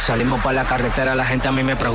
Salimos pa' la carretera, la gente a mí me pregunta